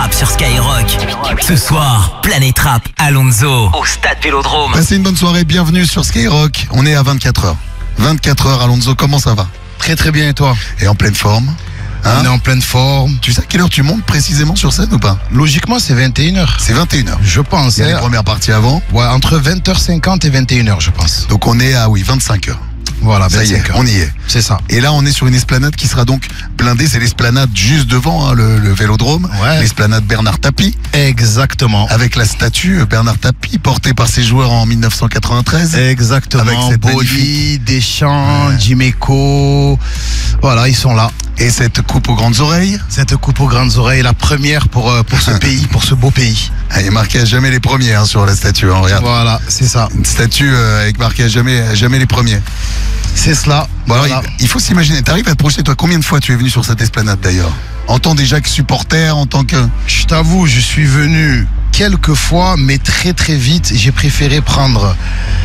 Rap sur Skyrock. Ce soir, Planète Rap, Alonso, au Stade Vélodrome. Passez une bonne soirée, bienvenue sur Skyrock. On est à 24h. 24h, Alonso, comment ça va? Très très bien, et toi? Et en pleine forme? On est en pleine forme. Tu sais à quelle heure tu montes précisément sur scène ou pas? Logiquement, c'est 21h. C'est 21h. Je pense. Il y a les premières parties avant. Ouais, entre 20h50 et 21h, je pense. Donc on est à 25h. Voilà, Ça y est, 25h. on y est. C'est ça. Et là, on est sur une esplanade qui sera donc blindée. C'est l'esplanade juste devant le Vélodrome. Ouais. L'esplanade Bernard Tapie. Exactement. Avec la statue Bernard Tapie portée par ses joueurs en 1993. Exactement. Avec cette Boli, Deschamps, Dimeco. Voilà, ils sont là. Et cette coupe aux grandes oreilles. Cette coupe aux grandes oreilles, la première pour ce pays, pour ce beau pays. Il est marqué à jamais les premiers sur la statue. Regarde. Voilà, c'est ça. Une statue avec marqué à jamais les premiers. C'est cela. Bon, Voilà. alors, il faut s'imaginer, t'arrives à te projeter, toi, combien de fois tu es venu sur cette esplanade d'ailleurs? En tant déjà que supporter, en tant que... Je t'avoue, je suis venu quelques fois, mais très très vite. J'ai préféré prendre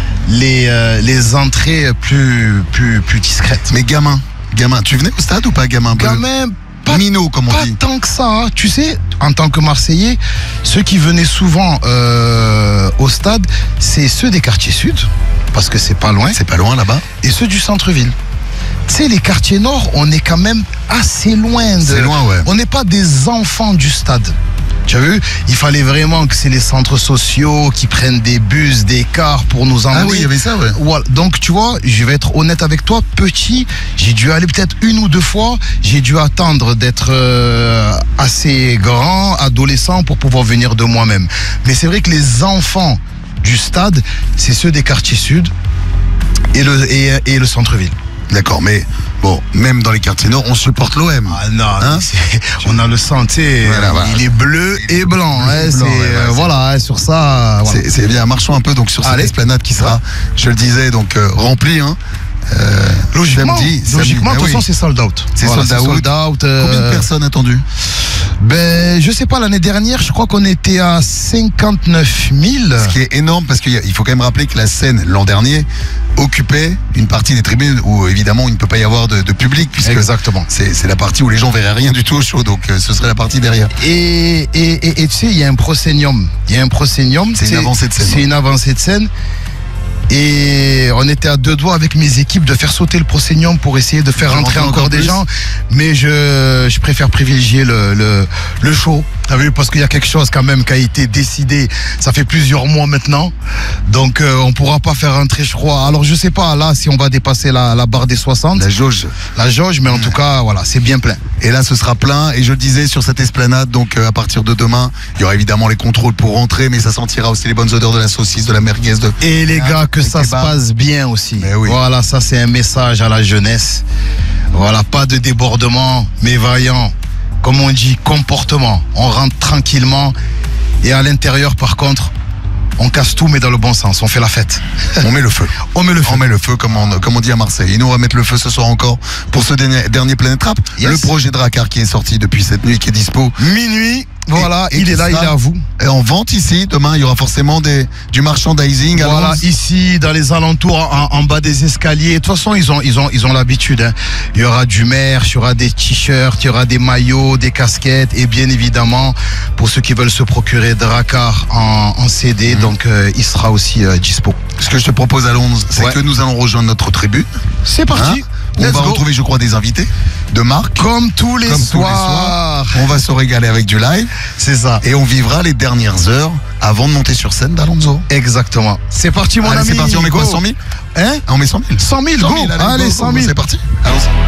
les entrées plus discrètes. Mais gamin, tu venais au stade ou pas gamin? Quand même, Minot, comme on pas dit. tant que ça. Hein. Tu sais, en tant que Marseillais, ceux qui venaient souvent au stade, c'est ceux des quartiers sud, parce que c'est pas loin, C'est pas loin là-bas. et ceux du centre-ville. Tu sais, les quartiers nord, on est quand même assez loin de... C'est loin, ouais. On n'est pas des enfants du stade. Tu as vu? Il fallait vraiment que c'est les centres sociaux qui prennent des bus, des cars pour nous emmener. Ah oui, il y avait ça, ouais. Voilà. Donc, tu vois, je vais être honnête avec toi. Petit, j'ai dû aller peut-être une ou deux fois. J'ai dû attendre d'être assez grand, adolescent, pour pouvoir venir de moi-même. Mais c'est vrai que les enfants du stade, c'est ceux des quartiers sud et le centre-ville. D'accord, mais bon, même dans les quartiers nord, on supporte l'OM. Ah non, Hein? on a le sang, tu sais, Voilà, voilà. il est bleu et blanc. Bleu et Hein, blanc, c'est, ouais, c'est- voilà, sur ça. Voilà. C'est bien, marchons un peu donc sur cette Allez. esplanade qui sera, je le disais, donc remplie. Logiquement, samedi, de bah toute oui. façon, c'est sold out. C'est Voilà, sold out. sold out. Combien de personnes attendues? Ben, je sais pas, l'année dernière, je crois qu'on était à 59 000. Ce qui est énorme parce qu'il faut quand même rappeler que la scène l'an dernier occupait une partie des tribunes où évidemment il ne peut pas y avoir de public puisque Exactement. c'est la partie où les gens verraient rien du tout au show, donc ce serait la partie derrière. Et tu sais, il y a un proscenium. C'est une avancée de scène. C'est une avancée de scène. Et on était à deux doigts avec mes équipes de faire sauter le proscenium pour essayer de faire rentrer encore des plus. gens. Mais je préfère privilégier le show. T'as vu, parce qu'il y a quelque chose quand même qui a été décidé. Ça fait plusieurs mois maintenant. Donc on pourra pas faire rentrer, je crois. Alors je sais pas là si on va dépasser la barre des 60. La jauge. La jauge, mais en tout cas, voilà, c'est bien plein. Et là, ce sera plein. Et je le disais, sur cette esplanade, donc à partir de demain, il y aura évidemment les contrôles pour rentrer, mais ça sentira aussi les bonnes odeurs de la saucisse, de la merguez. Et les gars, que les ça se kebabs. passe bien aussi. Mais oui. Voilà, ça c'est un message à la jeunesse. Voilà, pas de débordement, mais vaillant. Comme on dit, comportement. On rentre tranquillement. Et à l'intérieur, par contre, on casse tout, mais dans le bon sens. On fait la fête. On met le feu. On met le feu. On met le feu, comme on dit à Marseille. Et nous, on va mettre le feu ce soir encore pour ce dernier Planète Rap. Yes. Le projet Drakkar qui est sorti depuis cette nuit, qui est dispo. Minuit, voilà, Et il qui est là, il sera est à vous. Et en vente ici, demain, il y aura forcément du merchandising. à Voilà, Lons. ici, dans les alentours, en bas des escaliers. De toute façon, ils ont l'habitude. Hein. Il y aura du merch, il y aura des t-shirts, il y aura des maillots, des casquettes. Et bien évidemment, pour ceux qui veulent se procurer Drakkar en CD, donc il sera aussi dispo. Ce que je te propose à Lons, c'est Ouais. que nous allons rejoindre notre tribune. C'est parti. On Let's va go. retrouver, je crois, des invités de marque. Comme tous les soirs. On va se régaler avec du live. C'est ça. Et on vivra les dernières heures avant de monter sur scène d'Alonso. Exactement. C'est parti, mon Allez, ami. c'est parti, on met quoi, Go. 100 000? Hein? On met 100 000. 100 000, go. Allez, 100 000. C'est parti. Allons-y.